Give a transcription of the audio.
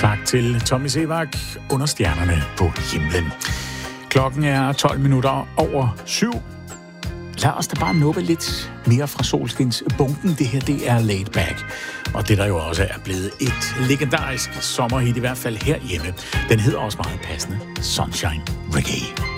Tak til Tommy Sevak under stjernerne på himlen. Klokken er 12 minutter over 7. Lad os da bare nuppe lidt mere fra solskinsbunken. Det her, det er Laid Back. Og det der jo også er blevet et legendarisk sommerhit, i hvert fald herhjemme. Den hedder også meget passende Sunshine Reggae.